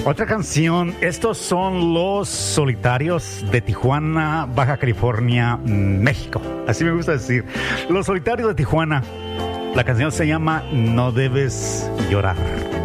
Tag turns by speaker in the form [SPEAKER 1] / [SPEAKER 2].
[SPEAKER 1] Otra canción, estos son Los Solitarios de Tijuana, Baja California, México. Así me gusta decir. Los Solitarios de Tijuana. La canción se llama No Debes Llorar.